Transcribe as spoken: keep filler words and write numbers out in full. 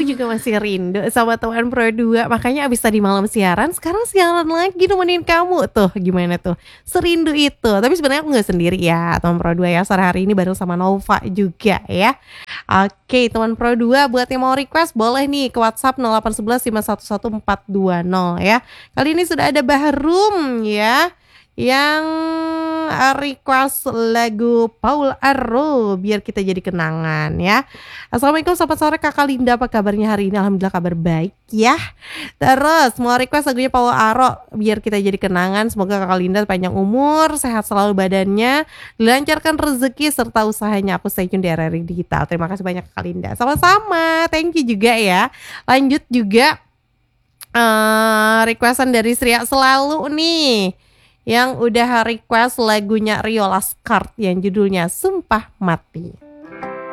juga masih rindu sama teman Pro dua, makanya abis tadi malam siaran, sekarang siaran lagi nemenin kamu tuh, gimana tuh? Serindu itu, tapi sebenarnya aku nggak sendiri ya, teman Pro dua ya, sore hari ini bareng sama Nova juga ya. Oke, teman Pro dua buat yang mau request boleh nih ke WhatsApp nol delapan satu satu lima satu satu empat dua nol ya. Kali ini sudah ada Bahrum ya, yang uh, request lagu Paul Arro biar kita jadi kenangan ya. Assalamualaikum, selamat sore Kakak Linda, apa kabarnya hari ini? Alhamdulillah kabar baik ya. Terus mau request lagunya Paul Arro biar kita jadi kenangan. Semoga Kakak Linda panjang umur, sehat selalu badannya, dilancarkan rezeki serta usahanya. Aku stay tune di R R I Digital. Terima kasih banyak Kakak Linda. Sama-sama, thank you juga ya. Lanjut juga uh, requestan dari Sria Selalu nih, yang udah request lagunya Rio Laskart yang judulnya Sumpah Mati.